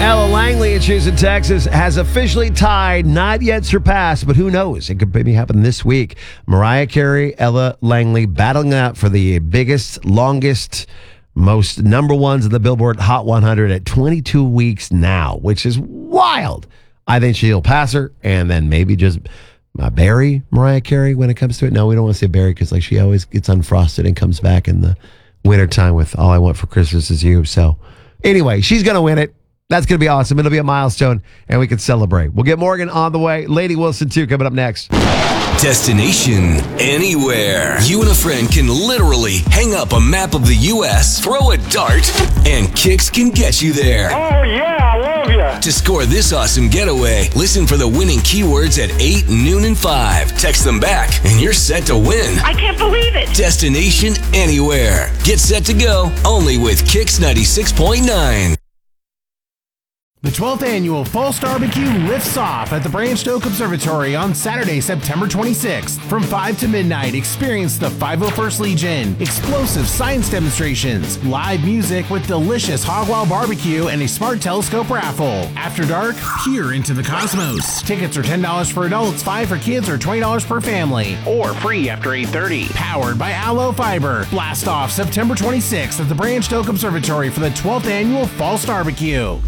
Ella Langley in Houston, Texas, has officially tied, not yet surpassed, but who knows? It could maybe happen this week. Mariah Carey, Ella Langley battling out for the biggest, longest, most number ones in the Billboard Hot 100 at 22 weeks now, which is wild. I think she'll pass her and then maybe just bury Mariah Carey when it comes to it. No, we don't want to say bury because like she always gets unfrosted and comes back in the wintertime with All I Want for Christmas Is You. So anyway, she's going to win it. That's going to be awesome. It'll be a milestone, and we can celebrate. We'll get Morgan on the way. Lady Wilson, too, coming up next. Destination anywhere. You and a friend can literally hang up a map of the U.S., throw a dart, and Kicks can get you there. Oh, yeah, I love you. To score this awesome getaway, listen for the winning keywords at 8, noon, and 5. Text them back, and you're set to win. I can't believe it. Destination anywhere. Get set to go, only with Kicks 96.9. The 12th annual Fall Starbecue lifts off at the Branch Oak Observatory on Saturday, September 26th. From 5 to midnight, experience the 501st Legion, explosive science demonstrations, live music with delicious hog wild barbecue, and a smart telescope raffle. After dark, peer into the cosmos. Tickets are $10 for adults, $5 for kids, or $20 per family, or free after 8:30. Powered by Aloe Fiber. Blast off September 26th at the Branch Oak Observatory for the 12th annual Fall Starbecue.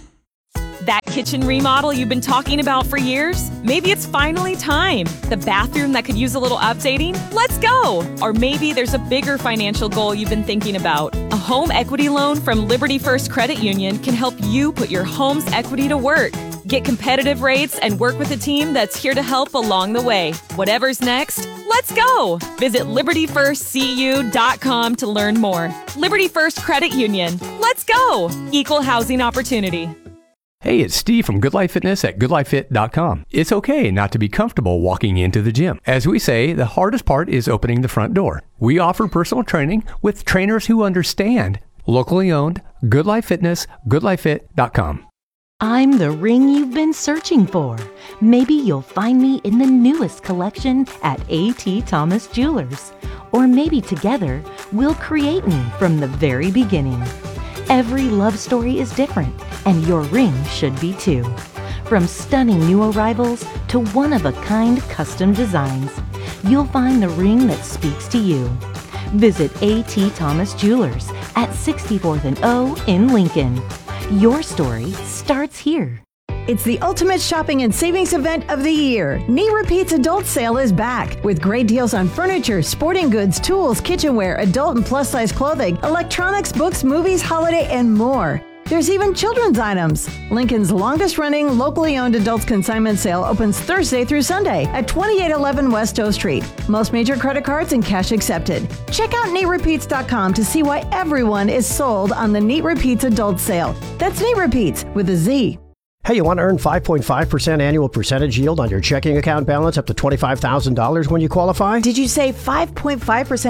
That kitchen remodel you've been talking about for years? Maybe it's finally time. The bathroom that could use a little updating? Let's go! Or maybe there's a bigger financial goal you've been thinking about. A home equity loan from Liberty First Credit Union can help you put your home's equity to work. Get competitive rates and work with a team that's here to help along the way. Whatever's next, let's go! Visit LibertyFirstCU.com to learn more. Liberty First Credit Union. Let's go! Equal housing opportunity. Hey, it's Steve from Good Life Fitness at GoodLifeFit.com. It's okay not to be comfortable walking into the gym. As we say, the hardest part is opening the front door. We offer personal training with trainers who understand. Locally owned, Good Life Fitness, GoodLifeFit.com. I'm the ring you've been searching for. Maybe you'll find me in the newest collection at A.T. Thomas Jewelers. Or maybe together, we'll create me from the very beginning. Every love story is different, and your ring should be too. From stunning new arrivals to one-of-a-kind custom designs, you'll find the ring that speaks to you. Visit A.T. Thomas Jewelers at 64th and O in Lincoln. Your story starts here. It's the ultimate shopping and savings event of the year. Knee Repeat's adult sale is back with great deals on furniture, sporting goods, tools, kitchenware, adult and plus-size clothing, electronics, books, movies, holiday, and more. There's even children's items. Lincoln's longest-running, locally owned adults consignment sale opens Thursday through Sunday at 2811 West O Street. Most major credit cards and cash accepted. Check out NeatRepeats.com to see why everyone is sold on the Neat Repeats adult sale. That's Neat Repeats with a Z. Hey, you want to earn 5.5% annual percentage yield on your checking account balance up to $25,000 when you qualify? Did you say 5.5%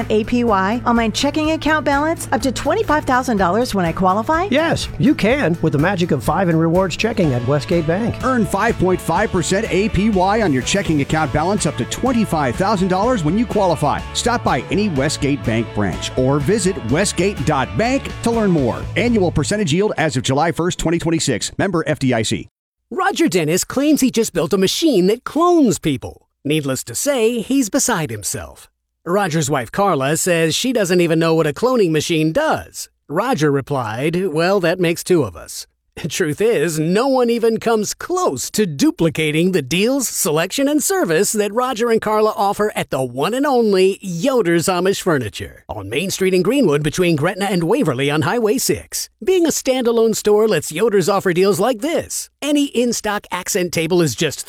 APY on my checking account balance up to $25,000 when I qualify? Yes, you can with the magic of 5 in rewards checking at Westgate Bank. Earn 5.5% APY on your checking account balance up to $25,000 when you qualify. Stop by any Westgate Bank branch or visit westgate.bank to learn more. Annual percentage yield as of July 1st, 2026. Member FDIC. Roger Dennis claims he just built a machine that clones people. Needless to say, he's beside himself. Roger's wife Carla says she doesn't even know what a cloning machine does. Roger replied, "Well, that makes two of us." Truth is, no one even comes close to duplicating the deals, selection, and service that Roger and Carla offer at the one and only Yoder's Amish Furniture on Main Street in Greenwood between Gretna and Waverly on Highway 6. Being a standalone store lets Yoder's offer deals like this. Any in-stock accent table is just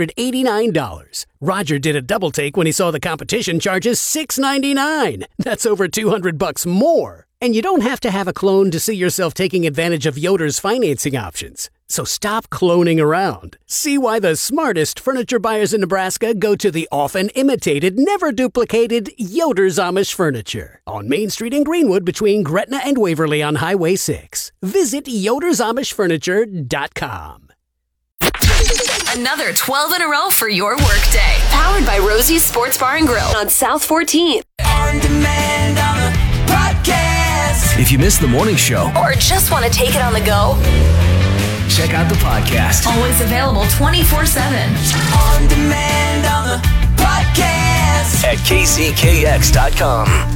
$389. Roger did a double take when he saw the competition charges $699. That's over $200 more. And you don't have to have a clone to see yourself taking advantage of Yoder's financing options. So stop cloning around. See why the smartest furniture buyers in Nebraska go to the often imitated, never duplicated Yoder's Amish Furniture on Main Street in Greenwood between Gretna and Waverly on Highway 6. Visit yodersamishfurniture.com. Another 12 in a row for your workday. Powered by Rosie's Sports Bar and Grill on South 14th. On demand on the podcast. If you missed the morning show or just want to take it on the go, check out the podcast. Always available 24/7. On demand on the podcast at kckx.com.